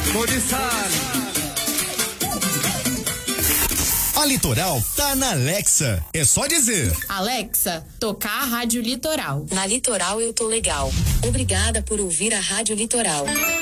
A Litoral tá na Alexa. É só dizer: Alexa, tocar a Rádio Litoral. Na Litoral eu tô legal. Obrigada por ouvir a Rádio Litoral.